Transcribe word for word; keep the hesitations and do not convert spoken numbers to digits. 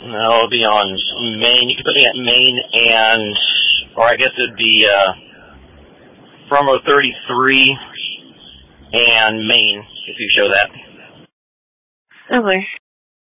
No, it'll be on Main. You can put me at Main and, or I guess it'd be uh, Promo thirty-three and Main if you show that. Okay.